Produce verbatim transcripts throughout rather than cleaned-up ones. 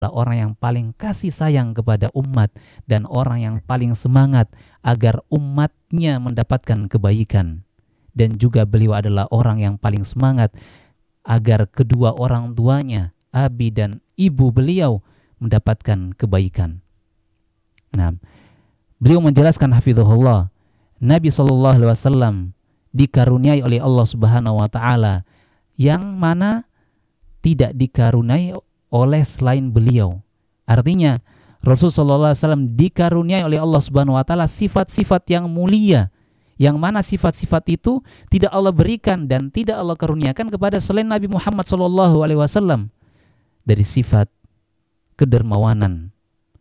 orang yang paling kasih sayang kepada umat dan orang yang paling semangat agar umatnya mendapatkan kebaikan. Dan juga beliau adalah orang yang paling semangat agar kedua orang tuanya, abi dan ibu beliau, mendapatkan kebaikan. Nah, beliau menjelaskan hafizahullah, Nabi shallallahu alaihi wasallam dikaruniai oleh Allah Subhanahu wa taala yang mana tidak dikaruniai oleh selain beliau. Artinya Rasul shallallahu alaihi wasallam dikaruniai oleh Allah Subhanahu wa taala sifat-sifat yang mulia, yang mana sifat-sifat itu tidak Allah berikan dan tidak Allah karuniakan kepada selain Nabi Muhammad shallallahu alaihi wasallam. Dari sifat kedermawanan,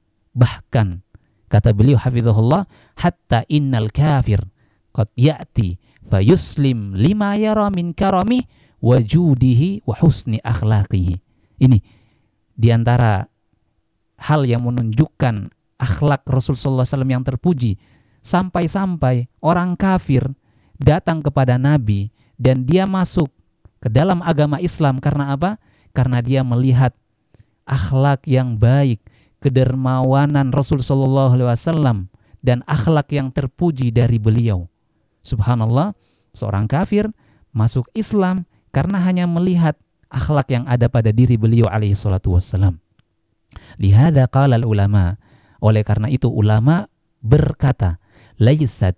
bahkan kata beliau hafizahullah, hatta innal kafir qad ya'ti fayuslim lima yara min karami wajudihi wa husni akhlaqihi. Ini diantara hal yang menunjukkan akhlak Rasul sallallahu alaihi wasallam yang terpuji, sampai-sampai orang kafir datang kepada Nabi dan dia masuk ke dalam agama Islam karena apa? Karena dia melihat akhlak yang baik, kedermawanan Rasul sallallahu alaihi wasallam dan akhlak yang terpuji dari beliau. Subhanallah, seorang kafir masuk Islam karena hanya melihat akhlak yang ada pada diri beliau alaihi salatu wassalam. Lihada qala ulama, oleh karena itu ulama berkata, laysat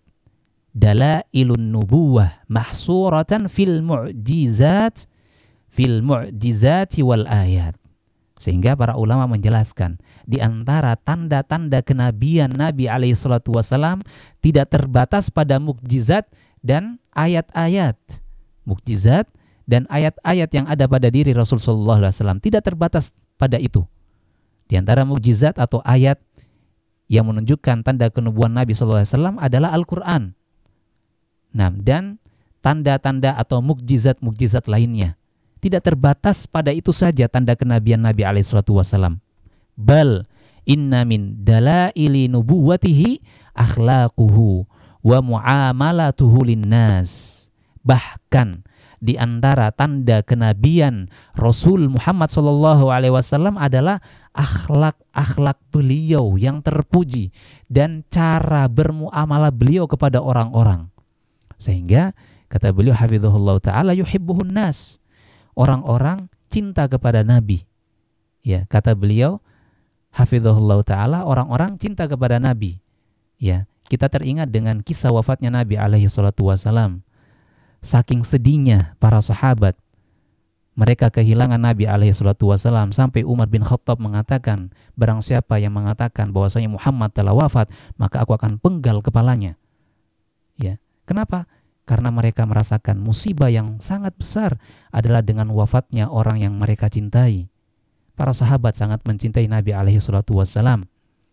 dalailun nubuwah mahsuratan fil mu'jizat fil mu'jizati wal ayat. Sehingga para ulama menjelaskan, di antara tanda-tanda kenabian Nabi alaihi salatu wassalam tidak terbatas pada mukjizat dan ayat-ayat. Mukjizat dan ayat-ayat yang ada pada diri Rasul sallallahu alaihi wasallam tidak terbatas pada itu. Di antara mukjizat atau ayat yang menunjukkan tanda kenubuan Nabi sallallahu alaihi wasallam adalah Al-Qur'an. Nah, dan tanda-tanda atau mukjizat-mukjizat lainnya tidak terbatas pada itu saja tanda kenabian Nabi alaihi salatu wasallam. Bal inna min dalaili nubuwatihi akhlaquhu wa muamalatuhu linnas. Bahkan di antara tanda kenabian Rasul Muhammad sallallahu alaihi wasallam adalah akhlak-akhlak beliau yang terpuji dan cara bermuamalah beliau kepada orang-orang. Sehingga kata beliau hafizahullah taala, yuhibbuhun nas, orang-orang cinta kepada Nabi. Ya, kata beliau hafizahullah taala, orang-orang cinta kepada Nabi. Ya, kita teringat dengan kisah wafatnya Nabi alaihi salatu wasallam. Saking sedihnya para sahabat, mereka kehilangan Nabi alaihi salatu wasallam, sampai Umar bin Khattab mengatakan, barang siapa yang mengatakan bahwasanya Muhammad telah wafat, maka aku akan penggal kepalanya. Ya, kenapa? Karena mereka merasakan musibah yang sangat besar adalah dengan wafatnya orang yang mereka cintai. Para sahabat sangat mencintai Nabi alaihi salatu wassalam.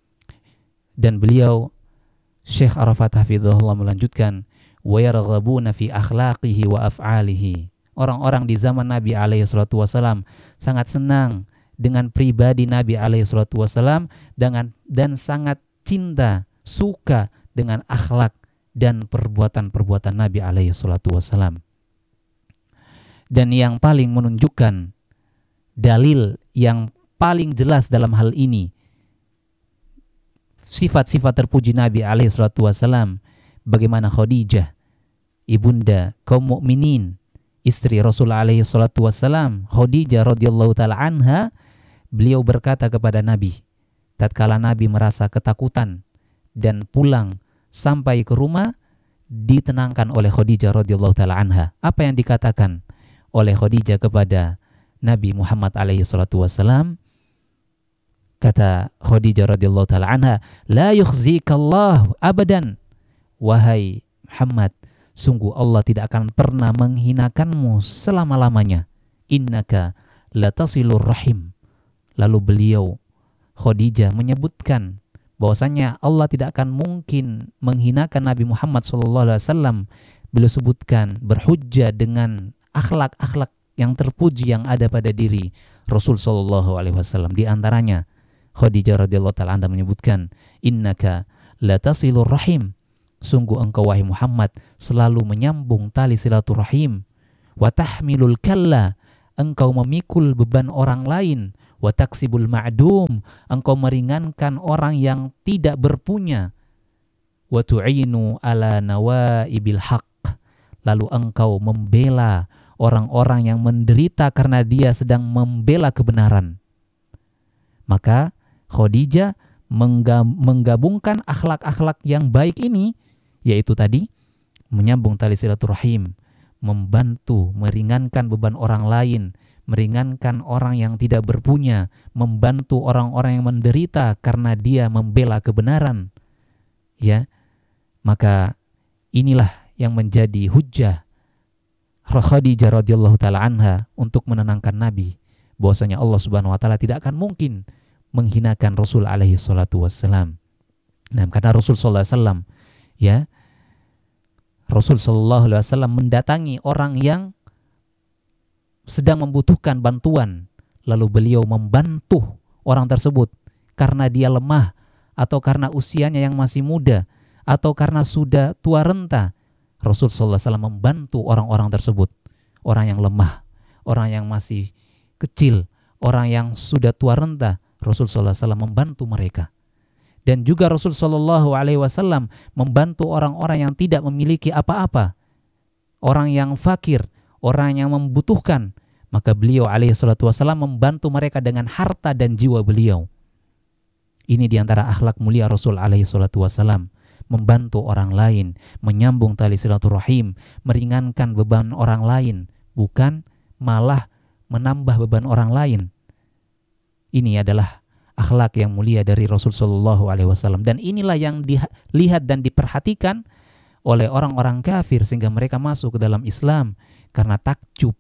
Dan beliau, Syekh Arafat hafizahullah, melanjutkan, wa yarghabuna fi akhlaqihi wa af'alihi. Orang-orang di zaman Nabi alaihi salatu wassalam sangat senang dengan pribadi Nabi alaihi salatu wassalam dengan dan sangat cinta, suka dengan akhlak dan perbuatan-perbuatan Nabi alaihi salatu wassalam. Dan yang paling menunjukkan, dalil yang paling jelas dalam hal ini, sifat-sifat terpuji Nabi alaihi salatu wassalam, bagaimana Khadijah, ibunda kaum mukminin, istri Rasul alaihi salatu wassalam, Khadijah radhiyallahu taala anha, beliau berkata kepada Nabi tatkala Nabi merasa ketakutan dan pulang sampai ke rumah, ditenangkan oleh Khadijah radhiyallahu taala anha. Apa yang dikatakan oleh Khadijah kepada Nabi Muhammad alaihi salatu wassalam? Kata Khadijah radhiyallahu taala anha, la yukhzikallahu abadan, wahai Muhammad, sungguh Allah tidak akan pernah menghinakanmu selama-lamanya. Innaka latasilur rahim. Lalu beliau, Khadijah, menyebutkan bahwasanya Allah tidak akan mungkin menghinakan Nabi Muhammad sallallahu alaihi wasallam. Beliau sebutkan berhujjah dengan akhlak-akhlak yang terpuji yang ada pada diri Rasul sallallahu alaihi wasallam. Di antaranya Khadijah radhiyallahu taala anha menyebutkan, innaka latasilur rahim, sungguh engkau wahai Muhammad selalu menyambung tali silaturahim, wa tahmilul kalla, engkau memikul beban orang lain, wa taksibul ma'dum, engkau meringankan orang yang tidak berpunya, wa tu'inu ala nawaibil haq, lalu engkau membela orang-orang yang menderita karena dia sedang membela kebenaran. Maka Khadijah menggabungkan akhlak-akhlak yang baik ini, yaitu tadi menyambung tali silaturahim, membantu meringankan beban orang lain, meringankan orang yang tidak berpunya, membantu orang-orang yang menderita karena dia membela kebenaran. Ya, maka inilah yang menjadi hujjah Khadijah radhiyallahu taala anha untuk menenangkan Nabi, bahwasanya Allah Subhanahu wa taala tidak akan mungkin menghinakan Rasul alaihi salatu wassalam. Nah, karena Rasul sallallahu alaihi wasallam, ya, Rasul sallallahu alaihi wasallam mendatangi orang yang sedang membutuhkan bantuan, lalu beliau membantu orang tersebut karena dia lemah, atau karena usianya yang masih muda, atau karena sudah tua renta. Rasul sallallahu alaihi wasallam membantu orang-orang tersebut, orang yang lemah, orang yang masih kecil, orang yang sudah tua renta. Rasul sallallahu alaihi wasallam membantu mereka. Dan juga Rasul sallallahu alaihi wasallam membantu orang-orang yang tidak memiliki apa-apa, orang yang fakir, orang yang membutuhkan. Maka beliau alaihi salatu wasallam membantu mereka dengan harta dan jiwa beliau. Ini diantara akhlak mulia Rasul alaihi salatu wasallam, membantu orang lain, menyambung tali silaturahim, meringankan beban orang lain, bukan malah menambah beban orang lain. Ini adalah akhlak yang mulia dari Rasul sallallahu alaihi wasallam, dan inilah yang dilihat dan diperhatikan oleh orang-orang kafir sehingga mereka masuk ke dalam Islam karena takjub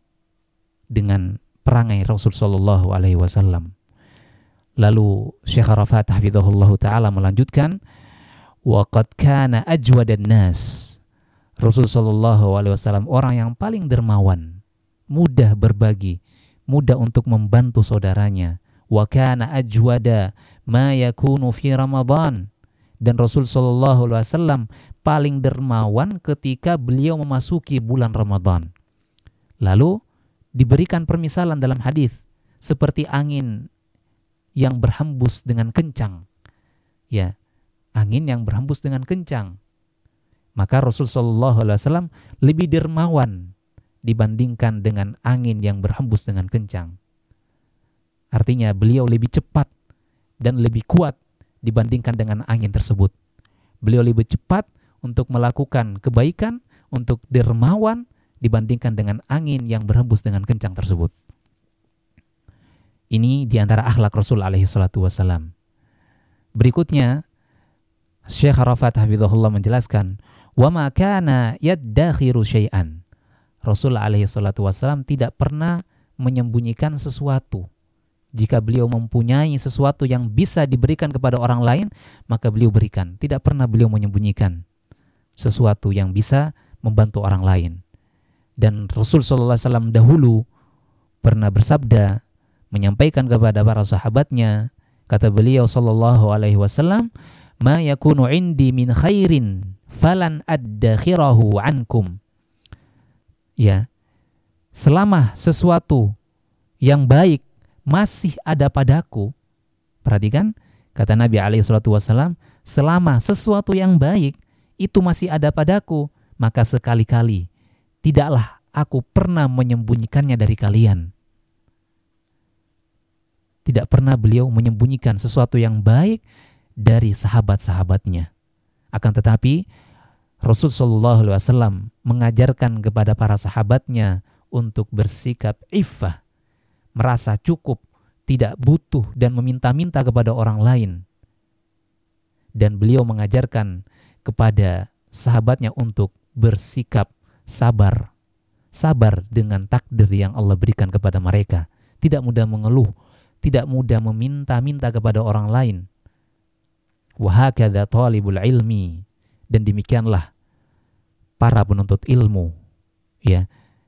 dengan perangai Rasul sallallahu alaihi wasallam. Lalu Syekh Arafat hafizahullah taala melanjutkan, wa qad kana ajwadan nas, Rasul sallallahu alaihi wasallam orang yang paling dermawan, mudah berbagi, mudah untuk membantu saudaranya. Wa kana ajwada ma yakunu fi Ramadan, dan Rasul sallallahu alaihi wasallam paling dermawan ketika beliau memasuki bulan Ramadan. Lalu diberikan permisalan dalam hadis seperti angin yang berhembus dengan kencang. Ya, angin yang berhembus dengan kencang. Maka Rasul sallallahu alaihi wasallam lebih dermawan dibandingkan dengan angin yang berhembus dengan kencang. Artinya beliau lebih cepat dan lebih kuat dibandingkan dengan angin tersebut. Beliau lebih cepat untuk melakukan kebaikan, untuk dermawan dibandingkan dengan angin yang berhembus dengan kencang tersebut. Ini diantara akhlak Rasul alaihi salatu wassalam. Berikutnya Syekh Arafat hafizahullah menjelaskan, wa ma kana yaddakhiru syai'an. Rasul alaihi salatu wassalam tidak pernah menyembunyikan sesuatu. Jika beliau mempunyai sesuatu yang bisa diberikan kepada orang lain, maka beliau berikan. Tidak pernah beliau menyembunyikan sesuatu yang bisa membantu orang lain. Dan Rasul sallallahu alaihi wasallam dahulu pernah bersabda, menyampaikan kepada para sahabatnya, kata beliau sallallahu alaihi wasallam, ma yakunu indi min khairin falan addakhirahu ankum. Ya, selama sesuatu yang baik masih ada padaku, perhatikan kata Nabi alaihi salatu wasallam, selama sesuatu yang baik itu masih ada padaku, maka sekali-kali tidaklah aku pernah menyembunyikannya dari kalian. Tidak pernah beliau menyembunyikan sesuatu yang baik dari sahabat-sahabatnya. Akan tetapi Rasul sallallahu alaihi wasallam mengajarkan kepada para sahabatnya untuk bersikap iffah, merasa cukup, tidak butuh dan meminta-minta kepada orang lain. Dan beliau mengajarkan kepada sahabatnya untuk bersikap sabar. Sabar dengan takdir yang Allah berikan kepada mereka. Tidak mudah mengeluh, tidak mudah meminta-minta kepada orang lain. Wa hakadha talibul ilmi, dan demikianlah para penuntut ilmu, ya.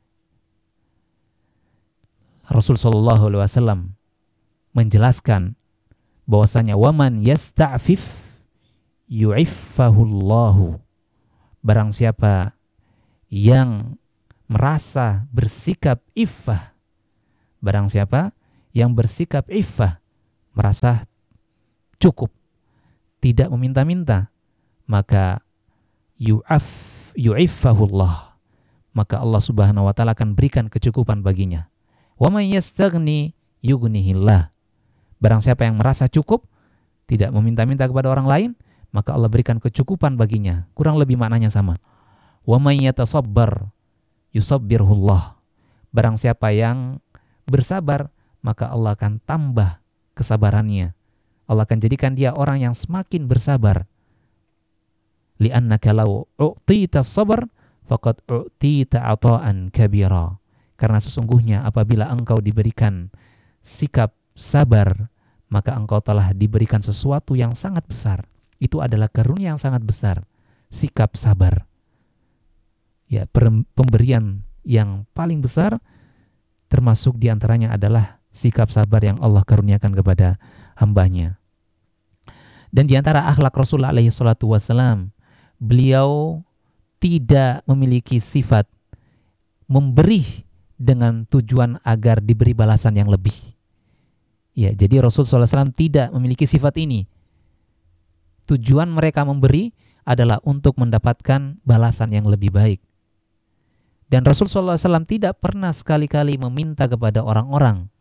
Rasul sallallahu alaihi wasallam menjelaskan bahwasanya waman yasta'fif yu'iffahullahu. Barang siapa yang merasa bersikap iffah, barang siapa yang bersikap iffah, merasa cukup, tidak meminta-minta, maka yu'af yu'iffahullah, maka Allah Subhanahu wa taala akan berikan kecukupan baginya. Wa may yastaghni yughnihillah. Barang siapa yang merasa cukup, tidak meminta-minta kepada orang lain, maka Allah berikan kecukupan baginya. Kurang lebih maknanya sama. Wa may yatasabbar yusabbirhullah. Barang siapa yang bersabar, maka Allah akan tambah kesabarannya. Allah akan jadikan dia orang yang semakin bersabar. Li'annaka law u'tita sabr faqad u'tita ata'an kabira. Karena sesungguhnya apabila engkau diberikan sikap sabar, maka engkau telah diberikan sesuatu yang sangat besar. Itu adalah karunia yang sangat besar, sikap sabar. Ya, pemberian yang paling besar termasuk diantaranya adalah sikap sabar yang Allah karuniakan kepada hambanya. Dan diantara akhlak Rasulullah alaihi salatu wassalam, beliau tidak memiliki sifat memberi dengan tujuan agar diberi balasan yang lebih. Ya, jadi Rasul sallallahu alaihi wasallam tidak memiliki sifat ini. Tujuan mereka memberi adalah untuk mendapatkan balasan yang lebih baik. Dan Rasul sallallahu alaihi wasallam tidak pernah sekali-kali meminta kepada orang-orang.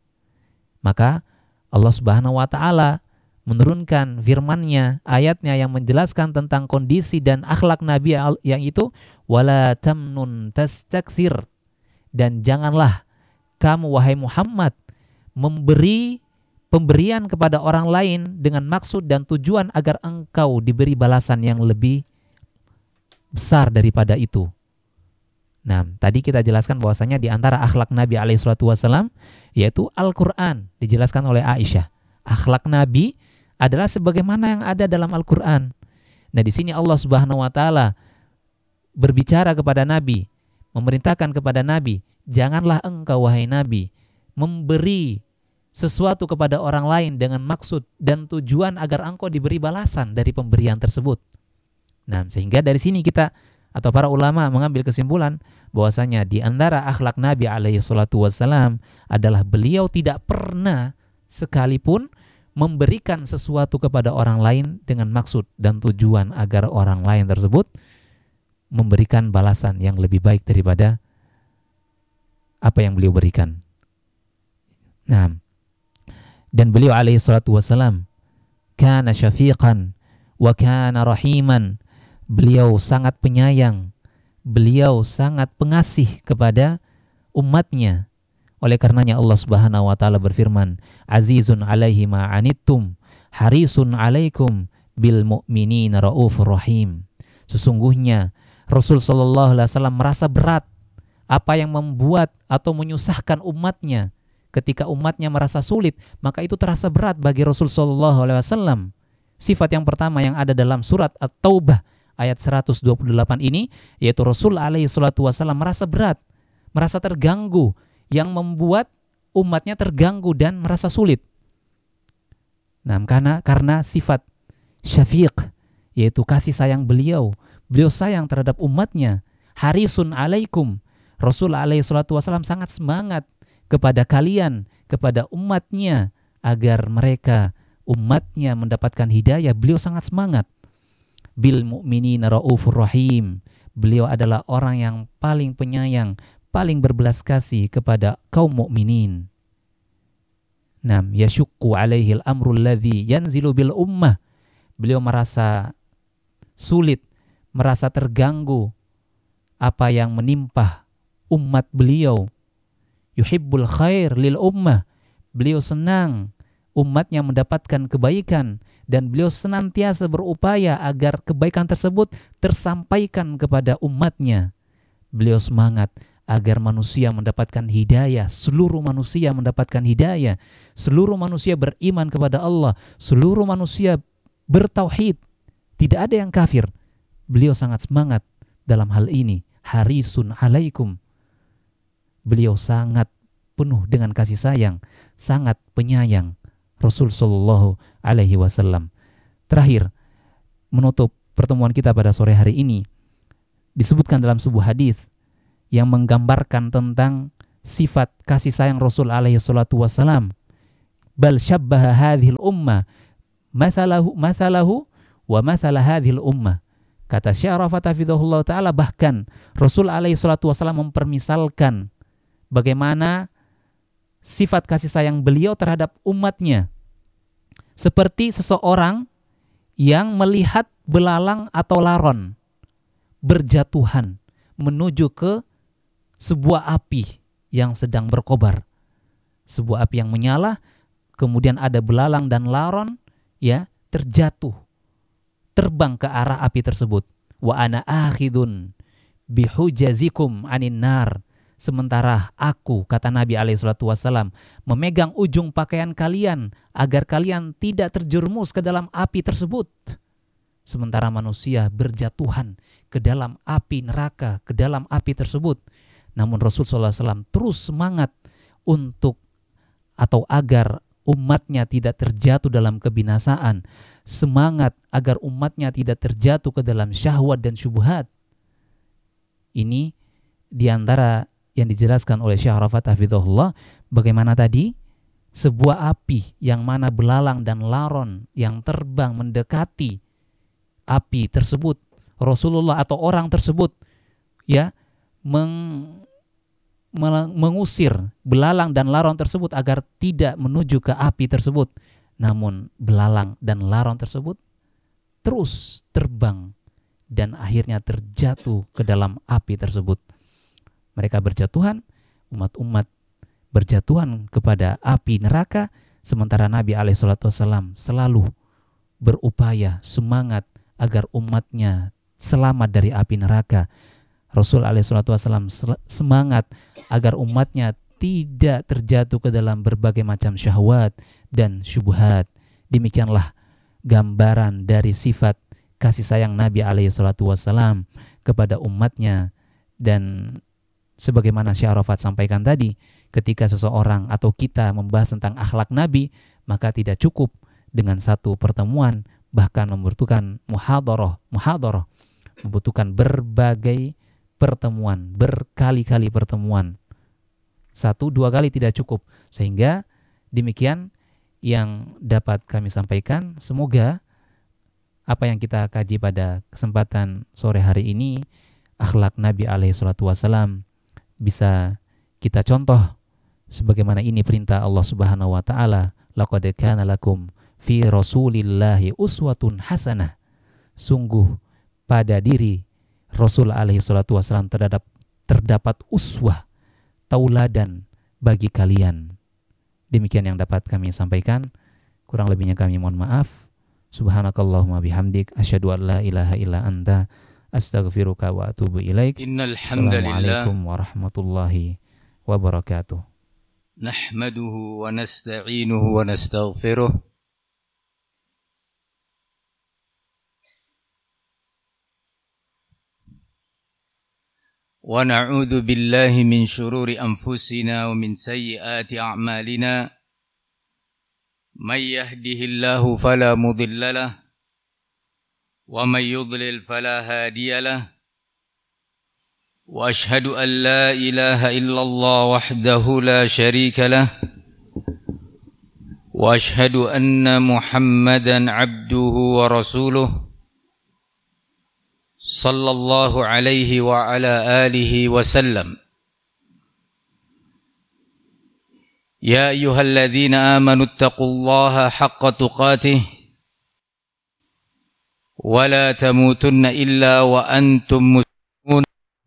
Maka Allah Subhanahu wa taala menurunkan firman-Nya, ayatnya yang menjelaskan tentang kondisi dan akhlak Nabi yang itu, wala tamnun tastakthir, dan janganlah kamu wahai Muhammad memberi pemberian kepada orang lain dengan maksud dan tujuan agar engkau diberi balasan yang lebih besar daripada itu. Nah, tadi kita jelaskan bahwasanya di antara akhlak Nabi alaihi salatu wasallam yaitu Al-Qur'an, dijelaskan oleh Aisyah. Akhlak Nabi adalah sebagaimana yang ada dalam Al-Qur'an. Nah, di sini Allah Subhanahu wa taala berbicara kepada Nabi, memerintahkan kepada Nabi, janganlah engkau wahai Nabi memberi sesuatu kepada orang lain dengan maksud dan tujuan agar engkau diberi balasan dari pemberian tersebut. Nah, sehingga dari sini kita atau para ulama mengambil kesimpulan bahwasanya di antara akhlak Nabi alaihi salatu wassalam adalah beliau tidak pernah sekalipun memberikan sesuatu kepada orang lain dengan maksud dan tujuan agar orang lain tersebut memberikan balasan yang lebih baik daripada apa yang beliau berikan. Nah, dan beliau alaihi salatu wassalam kana syafiqan wa kana rahiman. Beliau sangat penyayang, beliau sangat pengasih kepada umatnya. Oleh karenanya Allah Subhanahu wa taala berfirman, azizun alaihi ma anittum harisun alaikum bil mu'minina raufur rahim. Sesungguhnya Rasul sallallahu alaihi wasallam merasa berat apa yang membuat atau menyusahkan umatnya. Ketika umatnya merasa sulit, maka itu terasa berat bagi Rasul sallallahu alaihi wasallam. Sifat yang pertama yang ada dalam surat At-Taubah ayat seratus dua puluh delapan ini, yaitu Rasul alaihi salatu wasallam merasa berat, merasa terganggu, yang membuat umatnya terganggu dan merasa sulit. Nah, karena karena sifat syafiq, yaitu kasih sayang beliau, beliau sayang terhadap umatnya. Harisun alaikum, Rasul alaihi salatu wasallam sangat semangat kepada kalian, kepada umatnya, agar mereka umatnya mendapatkan hidayah. Beliau sangat semangat. Bil mu'minina raufur rahim, beliau adalah orang yang paling penyayang, paling berbelas kasih kepada kaum mukminin. Nam yashukku alaihi al-amru alladhi yanzilu bil ummah. Beliau merasa sulit, merasa terganggu apa yang menimpa umat beliau. Yuhibbul khair lil ummah. Beliau senang umatnya mendapatkan kebaikan dan beliau senantiasa berupaya agar kebaikan tersebut tersampaikan kepada umatnya. Beliau semangat agar manusia mendapatkan hidayah, seluruh manusia mendapatkan hidayah, seluruh manusia beriman kepada Allah, seluruh manusia bertauhid, tidak ada yang kafir. Beliau sangat semangat dalam hal ini. Harisun alaikum. Beliau sangat penuh dengan kasih sayang, sangat penyayang Rasul sallallahu alaihi wasallam. Terakhir, menutup pertemuan kita pada sore hari ini, disebutkan dalam sebuah hadis yang menggambarkan tentang sifat kasih sayang Rasul alaihi salatu wassalam. Bal syabbaha hadhil ummah mathalahu mathalahu wa mathala hadhil ummah. Kata Syekh Arafat hafizahullah ta'ala, bahkan Rasul alaihi salatu wassalam mempermisalkan bagaimana sifat kasih sayang beliau terhadap umatnya seperti seseorang yang melihat belalang atau laron berjatuhan menuju ke sebuah api yang sedang berkobar. Sebuah api yang menyala, kemudian ada belalang dan laron ya terjatuh, terbang ke arah api tersebut. Wa ana akhidun bihujazikum anin nar. Sementara aku, kata Nabi alaihi salatu wassalam, memegang ujung pakaian kalian agar kalian tidak terjerumus ke dalam api tersebut. Sementara manusia berjatuhan ke dalam api neraka, ke dalam api tersebut. Namun Rasul sallallahu alaihi wasallam terus semangat untuk atau agar umatnya tidak terjatuh dalam kebinasaan, semangat agar umatnya tidak terjatuh ke dalam syahwat dan syubhat. Ini diantara yang dijelaskan oleh Syekh Arafat hafizahullah, bagaimana tadi sebuah api yang mana belalang dan laron yang terbang mendekati api tersebut, Rasulullah atau orang tersebut ya meng, mengusir belalang dan laron tersebut agar tidak menuju ke api tersebut. Namun belalang dan laron tersebut terus terbang dan akhirnya terjatuh ke dalam api tersebut. Mereka berjatuhan, umat-umat berjatuhan kepada api neraka, sementara Nabi alaihi salatu wassalam selalu berupaya, semangat agar umatnya selamat dari api neraka. Rasul alaihi salatu wassalam semangat agar umatnya tidak terjatuh ke dalam berbagai macam syahwat dan syubhat. Demikianlah gambaran dari sifat kasih sayang Nabi alaihi salatu wassalam kepada umatnya. Dan sebagaimana Syekh Arafat sampaikan tadi, ketika seseorang atau kita membahas tentang akhlak Nabi, maka tidak cukup dengan satu pertemuan, bahkan membutuhkan muhadharah, muhadharah, membutuhkan berbagai pertemuan, berkali-kali pertemuan. Satu, dua kali tidak cukup. Sehingga demikian yang dapat kami sampaikan. Semoga apa yang kita kaji pada kesempatan sore hari ini, akhlak Nabi alaihi salatu wassalam, bisa kita contoh sebagaimana ini perintah Allah Subhanahu wa taala, laqad kana lakum fi rasulillahi uswatun hasanah. Sungguh pada diri Rasul alaihi salatu wassalam terdapat terdapat uswah, tauladan bagi kalian. Demikian yang dapat kami sampaikan. Kurang lebihnya kami mohon maaf. Subhanakallahumma bihamdik asyhadu an la ilaha illa anta astaghfiruka wa atubu ilaik. Assalamualaikum warahmatullahi wabarakatuh. Nahmaduhu wa nasta'inuhu wa nastaghfiruh. Wa na'udzu billahi min syururi anfusina wa min sayyiati a'malina. May yahdihillahu fala mudilla lahu ومن يضلل فلا هادي له وأشهد أن لا إله إلا الله وحده لا شريك له وأشهد أن محمدا عبده ورسوله صلى الله عليه وعلى آله وسلم. يا أيها الذين آمنوا اتقوا الله حق تقاته ولا تموتن إلا وأنتم مسلمون.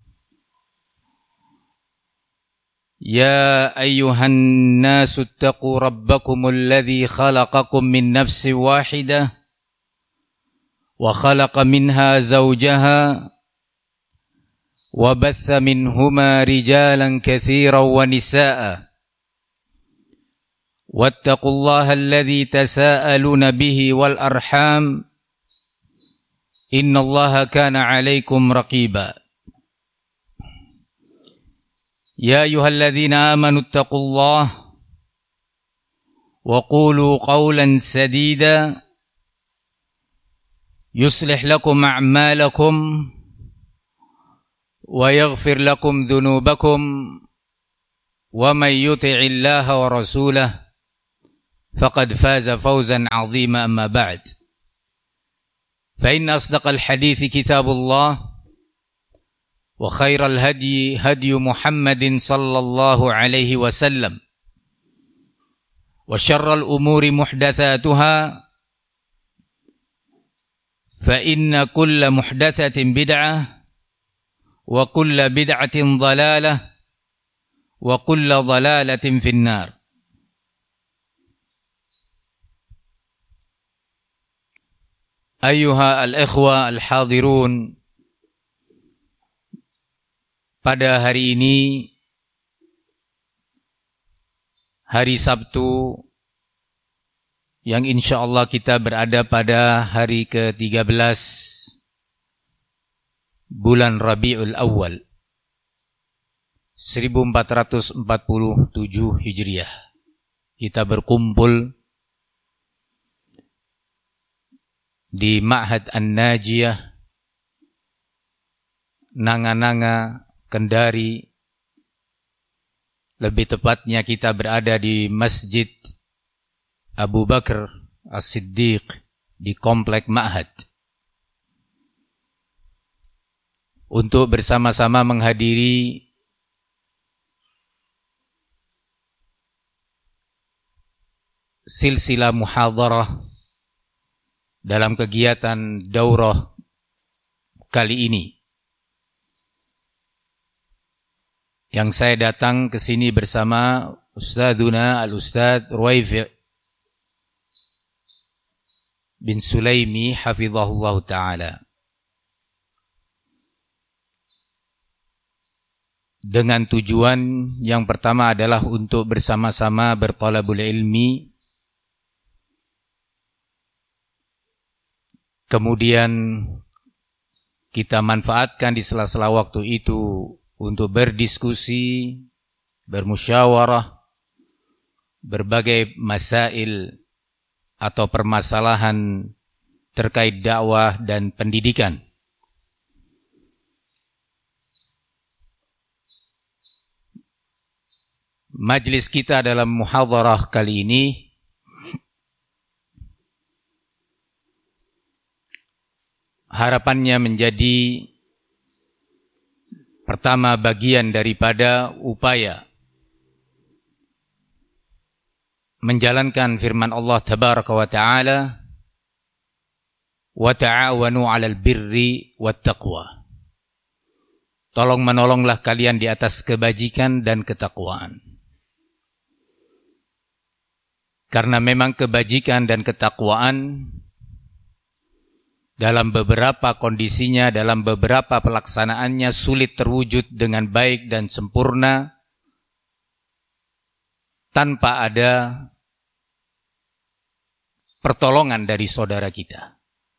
يا أيها الناس اتقوا ربكم الذي خلقكم من نفس واحدة وخلق منها زوجها وبث منهما رجالا كثيرا ونساء واتقوا الله الذي تساءلون به والأرحام إن الله كان عليكم رقيبا. يا أيها الذين آمنوا اتقوا الله وقولوا قولا سديدا يصلح لكم أعمالكم ويغفر لكم ذنوبكم ومن يطع الله ورسوله فقد فاز فوزا عظيما أما بعد فإن أصدق الحديث كتاب الله وخير الهدي هدي محمد صلى الله عليه وسلم وشر الأمور محدثاتها فإن كل محدثة بدعة وكل بدعة ضلالة وكل ضلالة في النار. Ayyuha al-ikhwa al-hadirun, pada hari ini, hari Sabtu, yang insya Allah kita berada pada hari ke tiga belas bulan Rabiul Awal seribu empat ratus empat puluh tujuh Hijriah. Kita berkumpul di Ma'had An-Najiyah, Nanga-Nanga, Kendari. Lebih tepatnya kita berada di Masjid Abu Bakar As-Siddiq di Komplek Ma'had untuk bersama-sama menghadiri silsilah muhadharah dalam kegiatan daurah kali ini. Yang saya datang ke sini bersama Ustadzuna Al-Ustadz Ruwaifi' bin Sulaimi hafizahullah ta'ala, dengan tujuan yang pertama adalah untuk bersama-sama bertalabul ilmi, kemudian kita manfaatkan di sela-sela waktu itu untuk berdiskusi, bermusyawarah, berbagai masail atau permasalahan terkait dakwah dan pendidikan. Majlis kita dalam muhadharah kali ini harapannya menjadi pertama bagian daripada upaya menjalankan firman Allah tabaraka wa ta'ala, wa ta'awanu 'alal birri wat taqwa. Tolong menolonglah kalian di atas kebajikan dan ketakwaan. Karena memang kebajikan dan ketakwaan dalam beberapa kondisinya, dalam beberapa pelaksanaannya sulit terwujud dengan baik dan sempurna tanpa ada pertolongan dari saudara kita.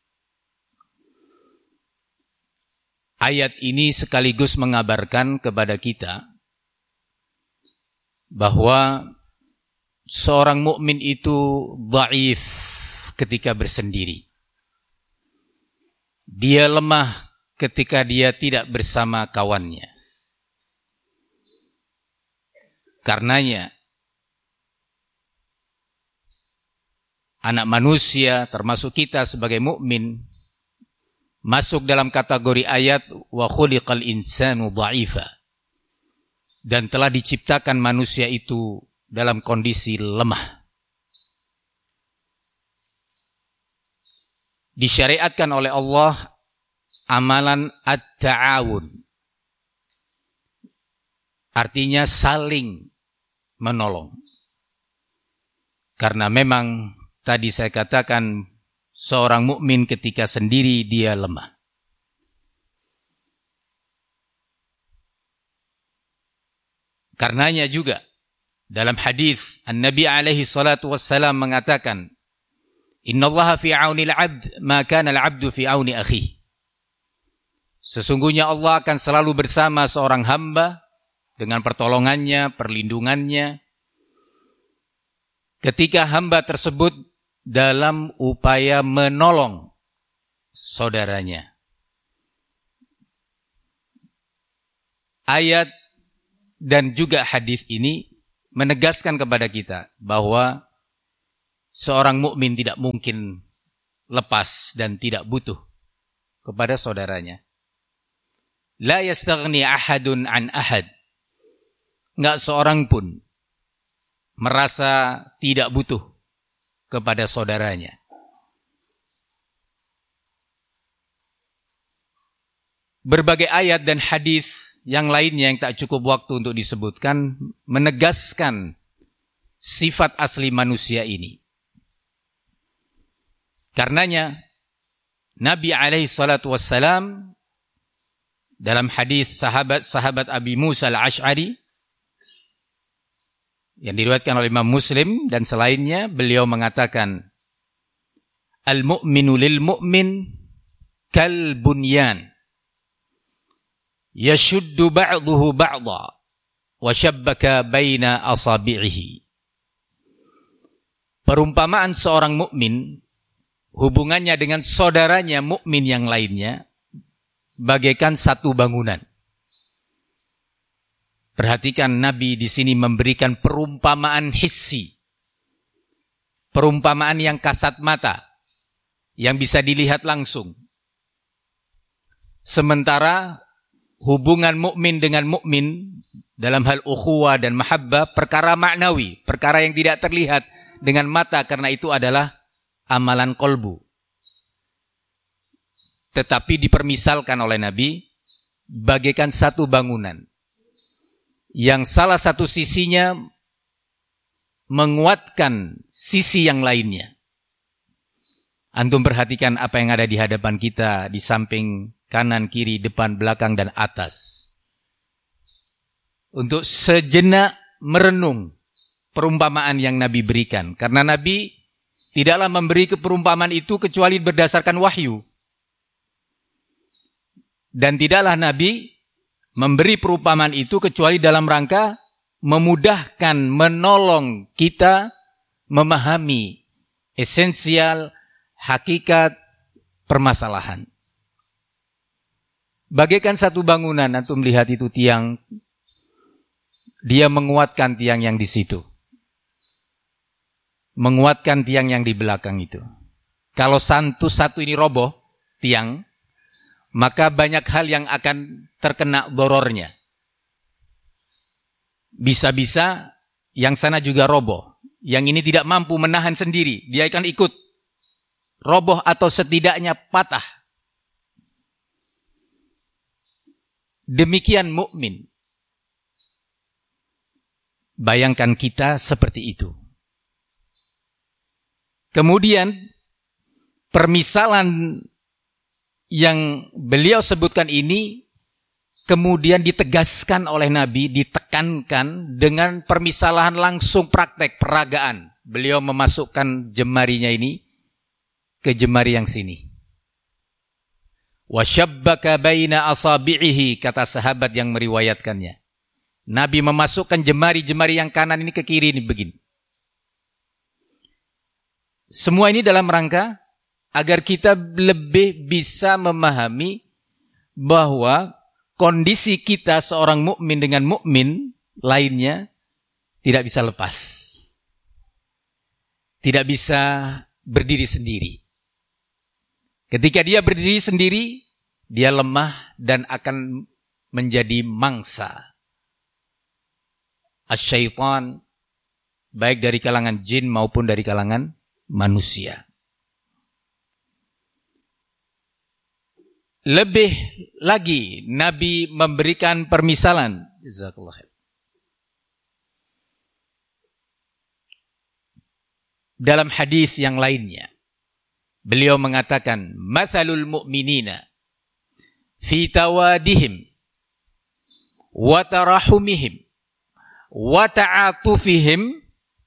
Ayat ini sekaligus mengabarkan kepada kita bahwa seorang mukmin itu dhaif ketika bersendiri. Dia lemah ketika dia tidak bersama kawannya. Karenanya anak manusia termasuk kita sebagai mukmin masuk dalam kategori ayat wa khuliqal insanu dha'ifa, dan telah diciptakan manusia itu dalam kondisi lemah. Disyariatkan oleh Allah amalan at-ta'awun, artinya saling menolong. Karena memang tadi saya katakan seorang mukmin ketika sendiri dia lemah. Karenanya juga dalam hadis An-Nabi alaihi salatu wassalam mengatakan, Innallaha fi auni al-'abd ma kana al-'abdu fi auni akhihi. Sesungguhnya Allah akan selalu bersama seorang hamba dengan pertolongannya, perlindungannya, ketika hamba tersebut dalam upaya menolong saudaranya. Ayat dan juga hadis ini menegaskan kepada kita bahwa seorang mukmin tidak mungkin lepas dan tidak butuh kepada saudaranya. La yastaghni ahadun an ahad. Enggak seorang pun merasa tidak butuh kepada saudaranya. Berbagai ayat dan hadis yang lainnya yang tak cukup waktu untuk disebutkan menegaskan sifat asli manusia ini. Karenanya Nabi alaihi salatu wassalam dalam hadis sahabat-sahabat Abi Musa al-Ash'ari yang diriwayatkan oleh Imam Muslim dan selainnya, beliau mengatakan, Al-mu'minu lil-mu'min kal-bunyan yashuddu ba'duhu ba'da wa shabbaka baina asabi'ihi. Perumpamaan seorang mukmin, hubungannya dengan saudaranya mukmin yang lainnya, bagaikan satu bangunan. Perhatikan, Nabi di sini memberikan perumpamaan hissi, perumpamaan yang kasat mata, yang bisa dilihat langsung. Sementara hubungan mukmin dengan mukmin dalam hal ukhuwah dan mahabbah perkara maknawi, perkara yang tidak terlihat dengan mata karena itu adalah amalan kolbu. Tetapi dipermisalkan oleh Nabi bagaikan satu bangunan yang salah satu sisinya menguatkan sisi yang lainnya. Antum perhatikan apa yang ada di hadapan kita, di samping, kanan, kiri, depan, belakang, dan atas. Untuk sejenak merenung perumpamaan yang Nabi berikan. Karena Nabi tidaklah memberi perumpamaan itu kecuali berdasarkan wahyu. Dan tidaklah Nabi memberi perumpamaan itu kecuali dalam rangka memudahkan, menolong kita memahami esensial hakikat permasalahan. Bagaikan satu bangunan, antum melihat itu tiang, dia menguatkan tiang yang di situ. Menguatkan tiang yang di belakang itu. Kalau satu satu ini roboh, tiang, maka banyak hal yang akan terkena dorornya. Bisa-bisa yang sana juga roboh. Yang ini tidak mampu menahan sendiri, dia akan ikut roboh atau setidaknya patah. Demikian mukmin. Bayangkan kita seperti itu. Kemudian permisalan yang beliau sebutkan ini kemudian ditegaskan oleh Nabi, ditekankan dengan permisalan langsung praktek peragaan. Beliau memasukkan jemarinya ini ke jemari yang sini. Wasyabbaka baina asabi'ihi, kata sahabat yang meriwayatkannya. Nabi memasukkan jemari-jemari yang kanan ini ke kiri ini begini. Semua ini dalam rangka agar kita lebih bisa memahami bahwa kondisi kita seorang mukmin dengan mukmin lainnya tidak bisa lepas. Tidak bisa berdiri sendiri. Ketika dia berdiri sendiri, dia lemah dan akan menjadi mangsa asyaitan, baik dari kalangan jin maupun dari kalangan manusia. Lebih lagi Nabi memberikan permisalan. Jazakallah. Dalam hadis yang lainnya, beliau mengatakan, "Matsalul mu'minina fi tawadihim wa tarahumihim wa ta'atufihim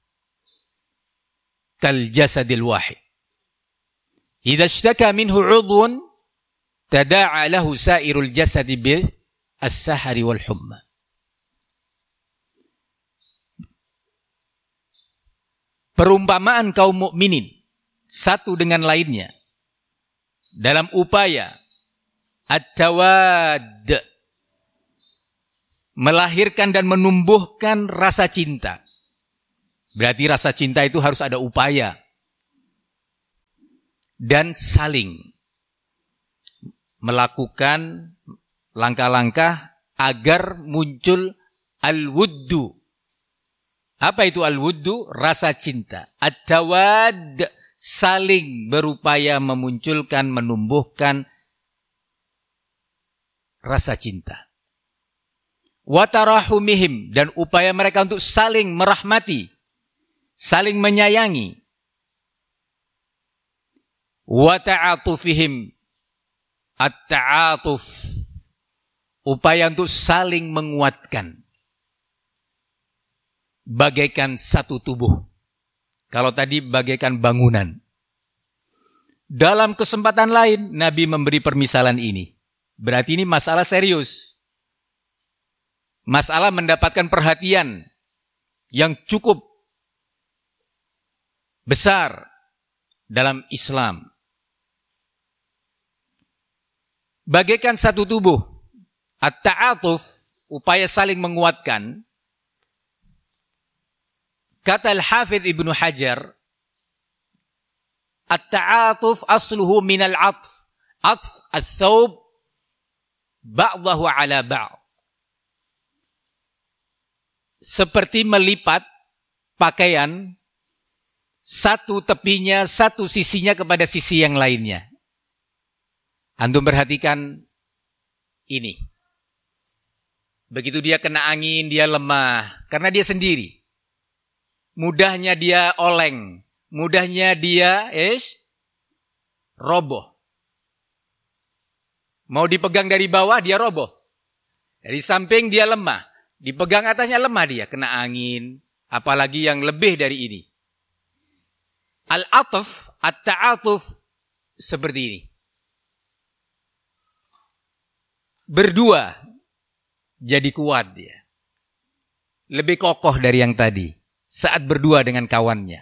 kal jasadil wahid. Idza ishtaka minhu 'udhun tada'a lahu sa'irul jasadi bil as-sahari wal humma." Perumpamaan kaum mukminin satu dengan lainnya dalam upaya at-tawad, melahirkan dan menumbuhkan rasa cinta. Berarti rasa cinta itu harus ada upaya dan saling melakukan langkah-langkah agar muncul al-wuddu. Apa itu al-wuddu? Rasa cinta. At-tawad, saling berupaya memunculkan, menumbuhkan rasa cinta. Wa tarahumihim, dan upaya mereka untuk saling merahmati, saling menyayangi. Wa ta'atufihim, at-ta'atuf, upaya untuk saling menguatkan. Bagaikan satu tubuh. Kalau tadi bagaikan bangunan. Dalam kesempatan lain, Nabi memberi permisalan ini. Berarti ini masalah serius. Masalah mendapatkan perhatian yang cukup besar dalam Islam. Bagaikan satu tubuh. At-ta'atuf, upaya saling menguatkan. Kata Al-Hafidh Ibnu Hajar, at-ta'atuf asluhu minal atf. Atf al-thawb ba'dahu ala ba'd. Seperti melipat pakaian, satu tepinya, satu sisinya kepada sisi yang lainnya. Antum perhatikan ini. Begitu dia kena angin, dia lemah. Karena dia sendiri. Mudahnya dia oleng. Mudahnya dia is, roboh. Mau dipegang dari bawah, dia roboh. Dari samping dia lemah. Dipegang atasnya lemah dia. Kena angin. Apalagi yang lebih dari ini. Al-ataf, at-ta'atuf, seperti ini. Berdua, jadi kuat dia. Lebih kokoh dari yang tadi. Saat berdua dengan kawannya.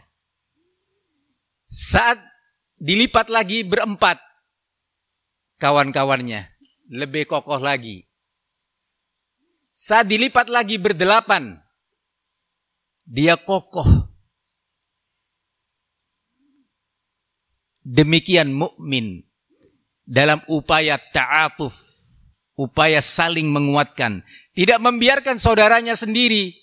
Saat dilipat lagi berempat kawan-kawannya, lebih kokoh lagi. Saat dilipat lagi berdelapan, dia kokoh. Demikian mukmin dalam upaya ta'atuf, upaya saling menguatkan, tidak membiarkan saudaranya sendiri.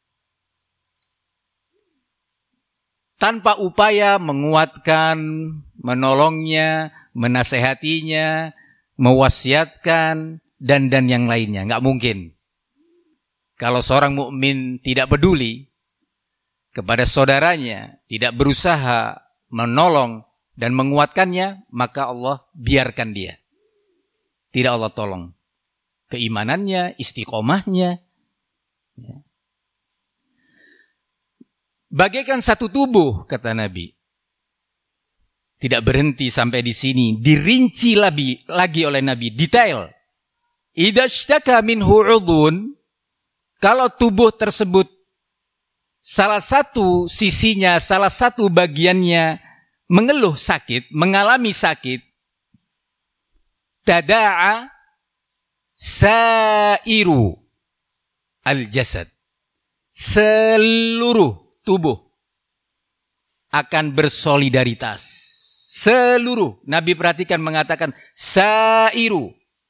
Tanpa upaya menguatkan, menolongnya, menasehatinya, mewasiatkan, dan dan yang lainnya. Nggak mungkin. Kalau seorang mukmin tidak peduli kepada saudaranya, tidak berusaha menolong dan menguatkannya, maka Allah biarkan dia. Tidak Allah tolong. Keimanannya, istiqomahnya. Ya. Bagaikan satu tubuh, kata Nabi. Tidak berhenti sampai di sini. Dirinci lagi, lagi oleh Nabi. Detail. Idza ishtaka minhu 'udhun, kalau tubuh tersebut salah satu sisinya, salah satu bagiannya mengeluh sakit, mengalami sakit, tada'a sairu al-jasad. Seluruh tubuh akan bersolidaritas. Seluruh. Nabi perhatikan mengatakan sairu.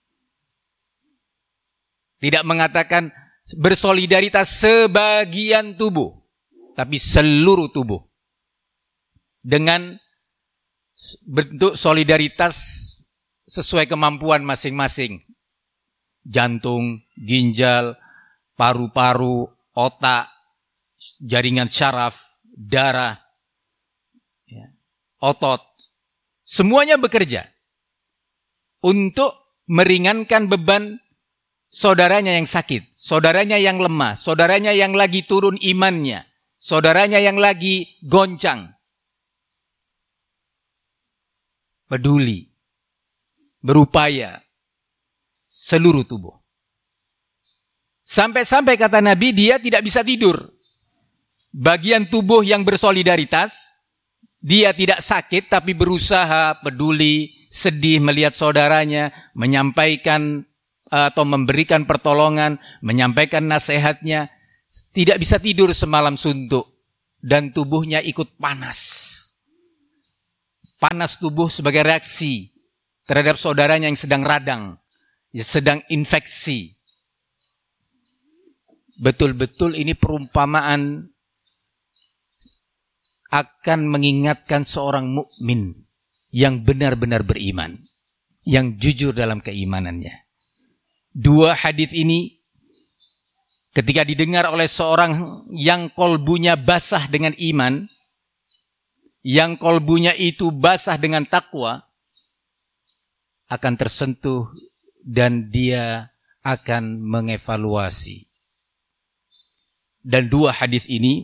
Tidak mengatakan bersolidaritas sebagian tubuh. Tapi seluruh tubuh. Dengan bentuk solidaritas sesuai kemampuan masing-masing. Jantung, ginjal, paru-paru, otak, jaringan syaraf, darah, ya, otot, semuanya bekerja untuk meringankan beban saudaranya yang sakit, saudaranya yang lemah, saudaranya yang lagi turun imannya, saudaranya yang lagi goncang. Peduli, berupaya, seluruh tubuh. Sampai-sampai kata Nabi, dia tidak bisa tidur. Bagian tubuh yang bersolidaritas, dia tidak sakit tapi berusaha peduli, sedih melihat saudaranya, menyampaikan atau memberikan pertolongan, menyampaikan nasihatnya, tidak bisa tidur semalam suntuk dan tubuhnya ikut panas. Panas tubuh sebagai reaksi terhadap saudaranya yang sedang radang, yang sedang infeksi. Betul-betul ini perumpamaan akan mengingatkan seorang mukmin yang benar-benar beriman, yang jujur dalam keimanannya. Dua hadis ini ketika didengar oleh seorang yang kolbunya basah dengan iman, yang kolbunya itu basah dengan takwa, akan tersentuh dan dia akan mengevaluasi. Dan dua hadis ini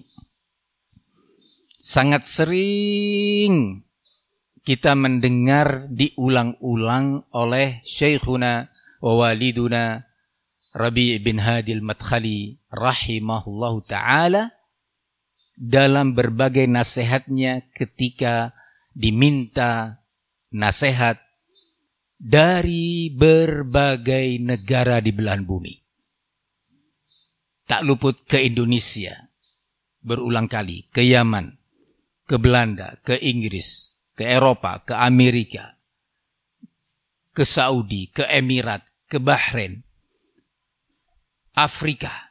sangat sering kita mendengar diulang-ulang oleh Syekhuna wa waliduna Rabi' bin Hadi al-Madkhali rahimahullahu ta'ala dalam berbagai nasihatnya ketika diminta nasihat dari berbagai negara di belahan bumi. Tak luput ke Indonesia berulang kali, ke Yaman, ke Belanda, ke Inggris, ke Eropa, ke Amerika, ke Saudi, ke Emirat, ke Bahrain, Afrika.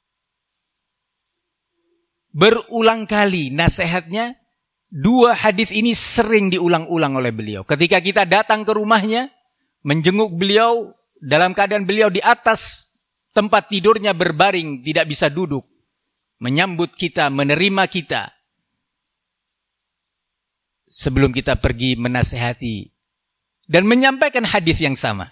Berulang kali nasihatnya, dua hadis ini sering diulang-ulang oleh beliau. Ketika kita datang ke rumahnya, menjenguk beliau dalam keadaan beliau di atas tempat tidurnya berbaring, tidak bisa duduk, menyambut kita, menerima kita. Sebelum kita pergi menasihati dan menyampaikan hadis yang sama.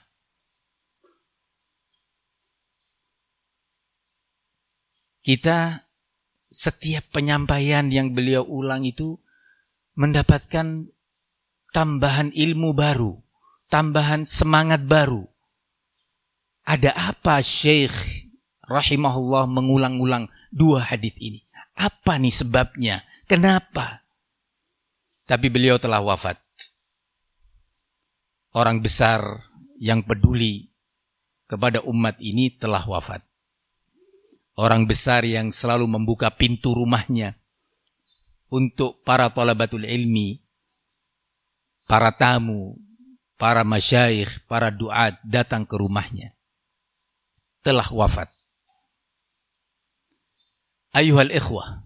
Kita setiap penyampaian yang beliau ulang itu mendapatkan tambahan ilmu baru, tambahan semangat baru. Ada apa Syekh rahimahullah mengulang-ulang dua hadis ini? Apa nih sebabnya? Kenapa? Tapi beliau telah wafat. Orang besar yang peduli kepada umat ini telah wafat. Orang besar yang selalu membuka pintu rumahnya untuk para talabatul ilmi, para tamu, para masyayikh, para duat datang ke rumahnya, telah wafat. Ayuhal ikhwah,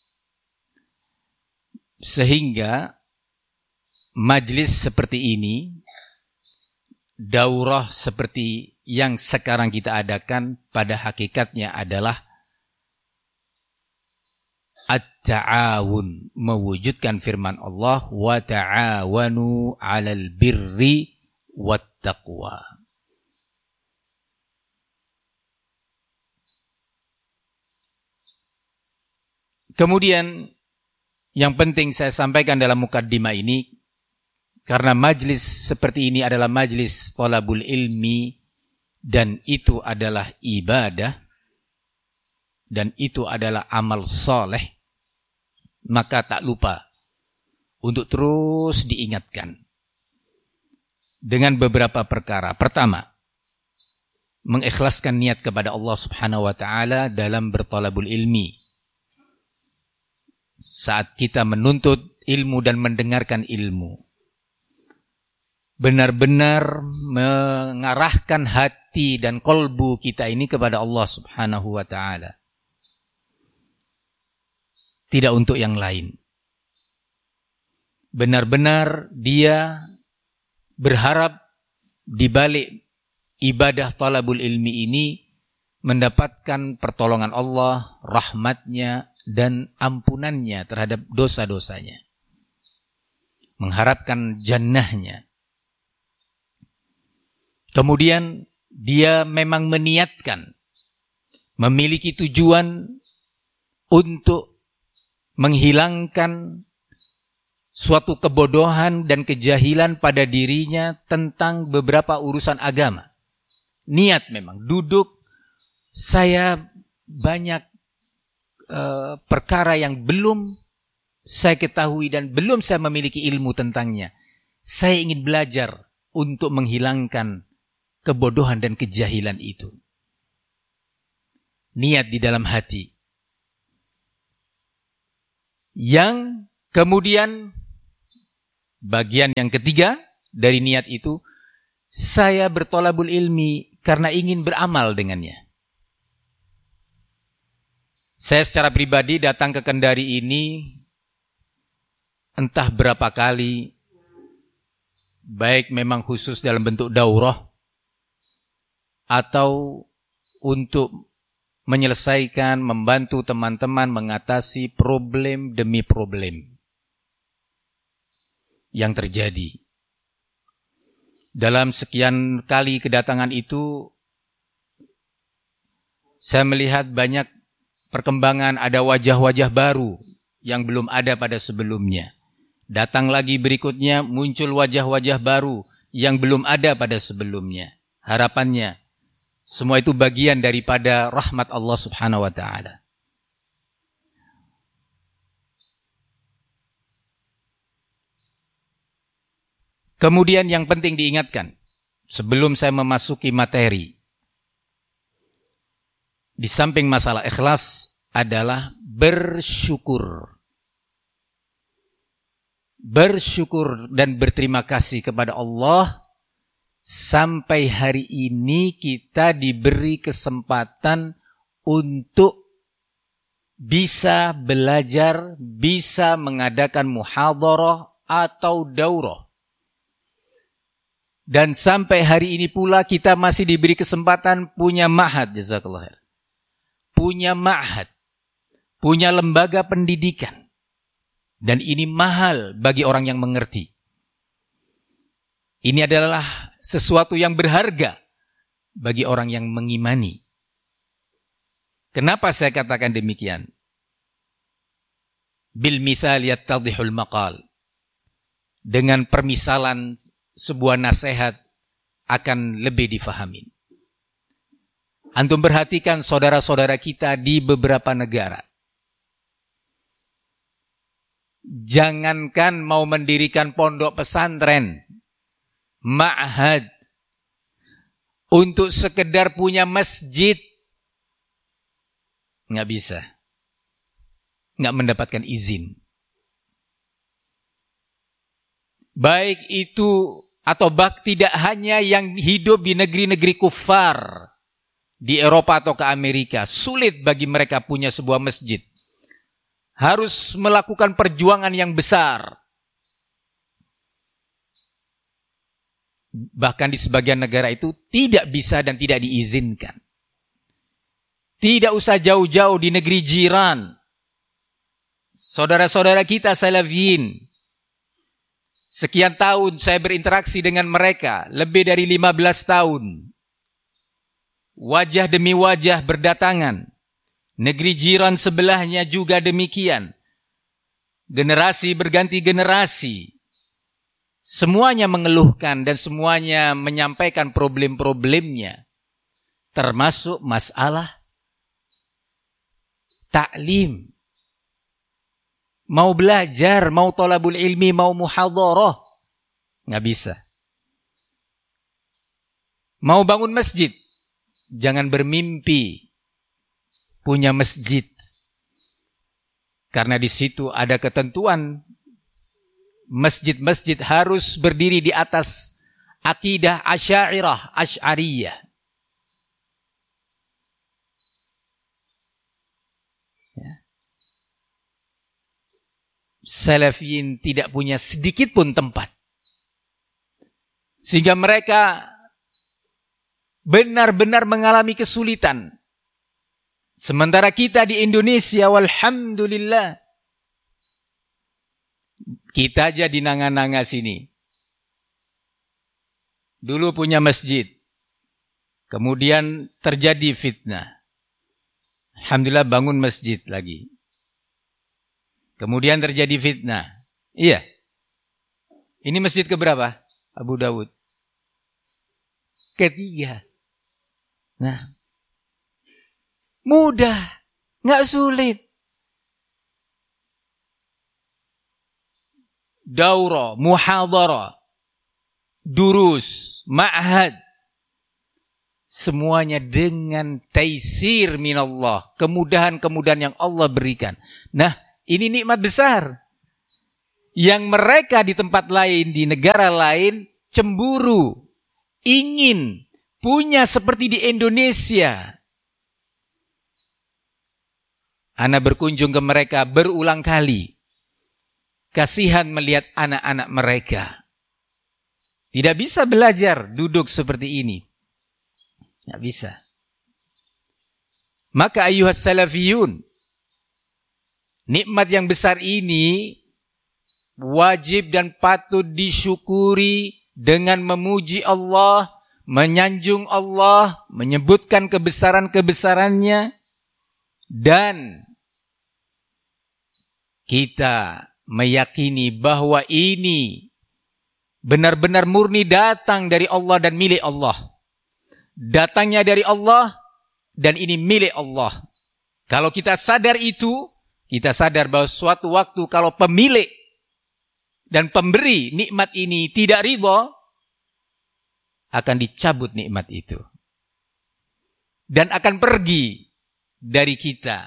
sehingga majlis seperti ini, daurah seperti yang sekarang kita adakan, pada hakikatnya adalah at-ta'awun, mewujudkan firman Allah, wa ta'awanu 'alal birri wat taqwa. Kemudian yang penting saya sampaikan dalam mukaddimah ini, karena majlis seperti ini adalah majlis thalabul ilmi, dan itu adalah ibadah, dan itu adalah amal soleh, maka tak lupa untuk terus diingatkan dengan beberapa perkara. Pertama, mengikhlaskan niat kepada Allah Subhanahu wa ta'ala dalam berthalabul ilmi. Saat kita menuntut ilmu dan mendengarkan ilmu, benar-benar mengarahkan hati dan kolbu kita ini kepada Allah Subhanahu wa ta'ala, tidak untuk yang lain. Benar-benar dia berharap di balik ibadah talabul ilmi ini mendapatkan pertolongan Allah, rahmatnya, dan ampunannya terhadap dosa-dosanya. Mengharapkan jannahnya. Kemudian dia memang meniatkan, memiliki tujuan untuk menghilangkan suatu kebodohan dan kejahilan pada dirinya tentang beberapa urusan agama. Niat memang, duduk, saya banyak Uh, perkara yang belum saya ketahui dan belum saya memiliki ilmu tentangnya. Saya ingin belajar untuk menghilangkan kebodohan dan kejahilan itu. Niat di dalam hati. Yang kemudian bagian yang ketiga dari niat itu, saya bertolabul ilmi karena ingin beramal dengannya. Saya secara pribadi datang ke Kendari ini entah berapa kali, baik memang khusus dalam bentuk daurah atau untuk menyelesaikan, membantu teman-teman mengatasi problem demi problem yang terjadi. Dalam sekian kali kedatangan itu, saya melihat banyak perkembangan, ada wajah-wajah baru yang belum ada pada sebelumnya. Datang lagi berikutnya, muncul wajah-wajah baru yang belum ada pada sebelumnya. Harapannya, semua itu bagian daripada rahmat Allah Subhanahu wa Ta'ala. Kemudian yang penting diingatkan, sebelum saya memasuki materi, di samping masalah ikhlas adalah bersyukur. Bersyukur dan berterima kasih kepada Allah. Sampai hari ini kita diberi kesempatan untuk bisa belajar, bisa mengadakan muhadharah atau daurah. Dan sampai hari ini pula kita masih diberi kesempatan punya ma'had, jazakallah khair. Punya ma'had, punya lembaga pendidikan. Dan ini mahal bagi orang yang mengerti. Ini adalah sesuatu yang berharga bagi orang yang mengimani. Kenapa saya katakan demikian? Bil mithal yattadhihul maqal. Dengan permisalan sebuah nasihat akan lebih difahami. Antum perhatikan saudara-saudara kita di beberapa negara. Jangankan mau mendirikan pondok pesantren, ma'had, untuk sekedar punya masjid, nggak bisa. Nggak mendapatkan izin. Baik itu atau bak tidak hanya yang hidup di negeri-negeri kufar, di Eropa atau ke Amerika, sulit bagi mereka punya sebuah masjid. Harus melakukan perjuangan yang besar. Bahkan di sebagian negara itu tidak bisa dan tidak diizinkan. Tidak usah jauh-jauh di negeri jiran. Saudara-saudara kita Salafiyin, sekian tahun saya berinteraksi dengan mereka, lebih dari lima belas tahun. Wajah demi wajah berdatangan. Negeri jiran sebelahnya juga demikian. Generasi berganti generasi. Semuanya mengeluhkan dan semuanya menyampaikan problem-problemnya. Termasuk masalah taklim. Mau belajar, mau thalabul ilmi, mau muhadharah. Nggak bisa. Mau bangun masjid. Jangan bermimpi punya masjid. Karena di situ ada ketentuan. Masjid-masjid harus berdiri di atas akidah Asy'ariyah, Asy'ariyah. Ya. Salafiyin tidak punya sedikit pun tempat. Sehingga mereka benar-benar mengalami kesulitan. Sementara kita di Indonesia, walhamdulillah, kita aja di Nanga-Nanga sini. Dulu punya masjid. Kemudian terjadi fitnah. Alhamdulillah bangun masjid lagi. Kemudian terjadi fitnah. Iya. Ini masjid keberapa? Abu Dawud. Ketiga. Nah. Mudah. Nggak sulit. Daurah, muhadharah, durus, ma'had. semuanya dengan taisir minallah, kemudahan-kemudahan yang Allah berikan. Nah, ini nikmat besar yang mereka di tempat lain, di negara lain cemburu, ingin punya seperti di Indonesia. Ana berkunjung ke mereka berulang kali. Kasihan melihat anak-anak mereka. Tidak bisa belajar duduk seperti ini. Tidak bisa. Maka ayuhas salafiyun, nikmat yang besar ini wajib dan patut disyukuri dengan memuji Allah, menyanjung Allah, menyebutkan kebesaran-kebesarannya, dan kita meyakini bahwa ini benar-benar murni datang dari Allah dan milik Allah. Datangnya dari Allah dan ini milik Allah. Kalau kita sadar itu, kita sadar bahwa suatu waktu kalau pemilik dan pemberi nikmat ini tidak ridha, akan dicabut nikmat itu. Dan akan pergi dari kita.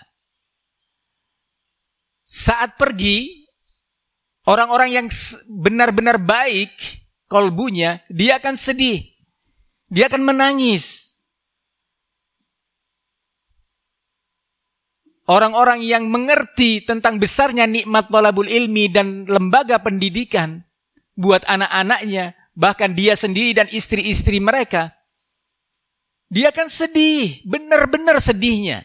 Saat pergi, orang-orang yang benar-benar baik kolbunya, dia akan sedih. Dia akan menangis. Orang-orang yang mengerti tentang besarnya nikmat thalabul ilmi dan lembaga pendidikan buat anak-anaknya, bahkan dia sendiri dan istri-istri mereka, dia akan sedih, benar-benar sedihnya.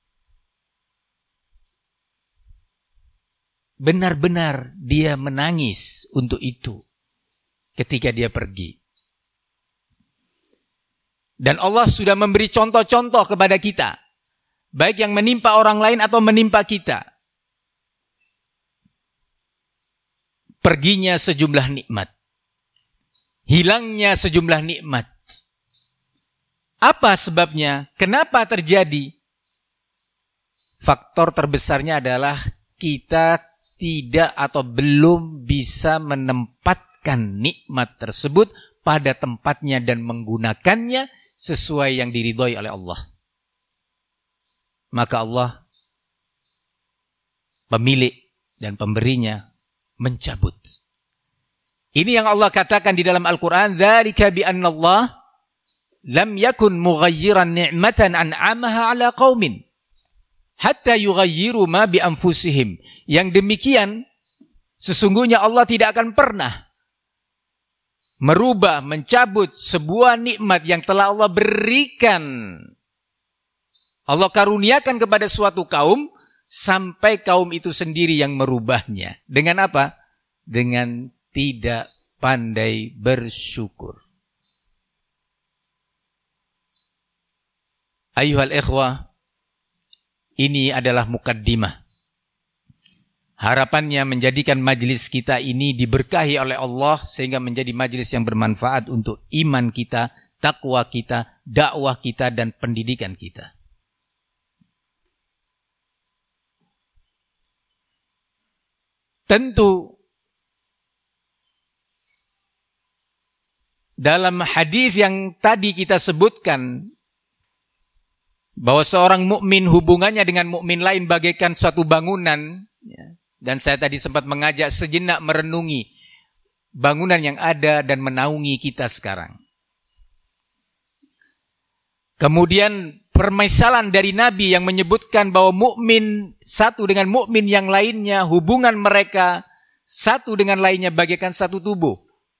Benar-benar dia menangis untuk itu ketika dia pergi. Dan Allah sudah memberi contoh-contoh kepada kita, baik yang menimpa orang lain atau menimpa kita. Perginya sejumlah nikmat, hilangnya sejumlah nikmat. Apa sebabnya? Kenapa terjadi? Faktor terbesarnya adalah kita tidak atau belum bisa menempatkan nikmat tersebut pada tempatnya dan menggunakannya sesuai yang diridhoi oleh Allah. Maka Allah, pemilik dan pemberinya, mencabut. Ini yang Allah katakan di dalam Al-Quran, dzalika bi anna Allah lam yakun mughayyiran ni'matan an'amaha ala qaumin hatta yughayyiru ma bi anfusihim. Yang demikian, sesungguhnya Allah tidak akan pernah merubah, mencabut sebuah nikmat yang telah Allah berikan, Allah karuniakan kepada suatu kaum, sampai kaum itu sendiri yang merubahnya. Dengan apa? Dengan tidak pandai bersyukur. Ayuhal ikhwah, ini adalah mukaddimah. Harapannya menjadikan majlis kita ini diberkahi oleh Allah sehingga menjadi majlis yang bermanfaat untuk iman kita, takwa kita, dakwah kita, dan pendidikan kita. Tentu dalam hadis yang tadi kita sebutkan bahwa seorang mukmin hubungannya dengan mukmin lain bagaikan suatu bangunan, ya. Dan saya tadi sempat mengajak sejenak merenungi bangunan yang ada dan menaungi kita sekarang. Kemudian permisalan dari Nabi yang menyebutkan bahwa mukmin satu dengan mukmin yang lainnya, hubungan mereka satu dengan lainnya bagaikan satu tubuh.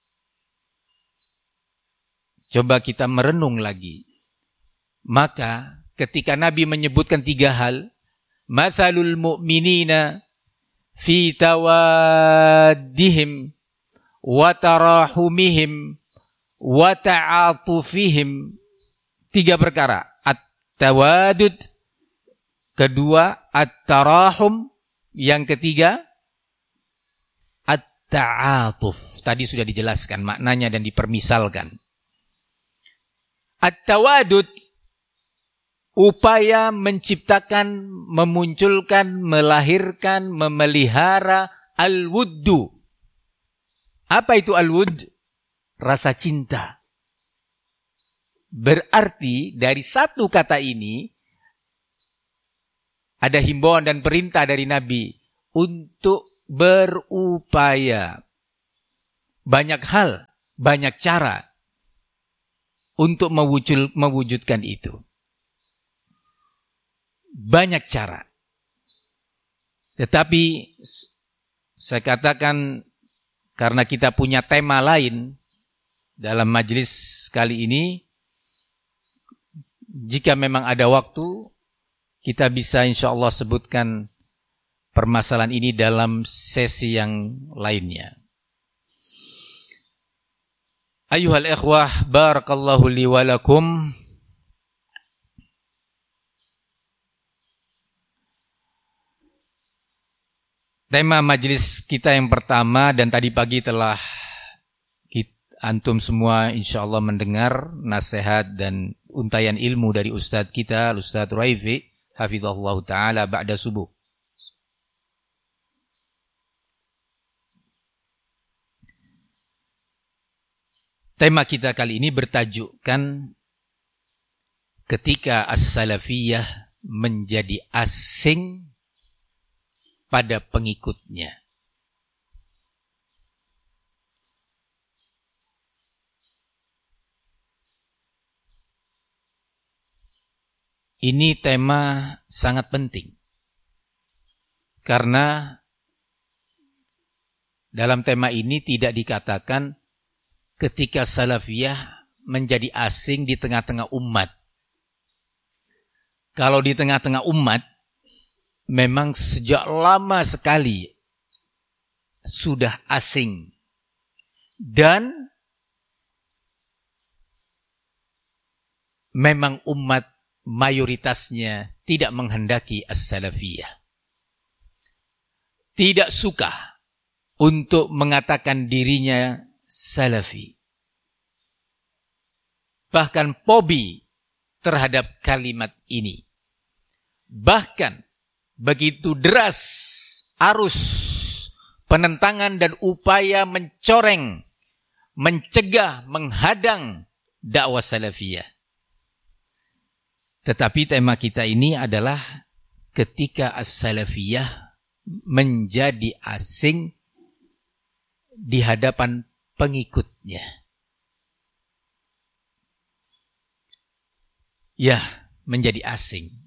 Coba kita merenung lagi. Maka ketika Nabi menyebutkan tiga hal, matsalul mu'minina fi tawaddihim wa tarahumihim wa ta'atufihim, tiga perkara. At-tawadud, kedua at-tarahum, yang ketiga at-ta'atuf. Tadi sudah dijelaskan maknanya dan dipermisalkan. At-tawadud, upaya menciptakan, memunculkan, melahirkan, memelihara al-wuddu. Apa itu al-wudd? Rasa cinta. Berarti dari satu kata ini ada himbauan dan perintah dari Nabi untuk berupaya. Banyak hal, banyak cara untuk mewujud, mewujudkan itu. Banyak cara. Tetapi saya katakan karena kita punya tema lain dalam majelis kali ini, jika memang ada waktu, kita bisa insya Allah sebutkan permasalahan ini dalam sesi yang lainnya. Ayuhal ikhwah, barakallahu li wa lakum. Tema majelis kita yang pertama, dan tadi pagi telah kita, antum semua insya Allah mendengar nasihat dan untayan ilmu dari Ustadz kita, Ustadz Raifi, hafizahullah ta'ala ba'da subuh. Tema kita kali ini bertajukkan ketika as-salafiyah menjadi asing pada pengikutnya. Ini tema sangat penting. Karena dalam tema ini tidak dikatakan ketika salafiyah menjadi asing di tengah-tengah umat. Kalau di tengah-tengah umat, memang sejak lama sekali sudah asing. Dan memang umat mayoritasnya tidak menghendaki as-salafiyah. Tidak suka untuk mengatakan dirinya salafi. Bahkan fobi terhadap kalimat ini. Bahkan begitu deras arus penentangan dan upaya mencoreng, mencegah, menghadang dakwah salafiyah. Tetapi tema kita ini adalah ketika as-salafiyah menjadi asing di hadapan pengikutnya. Ya, menjadi asing.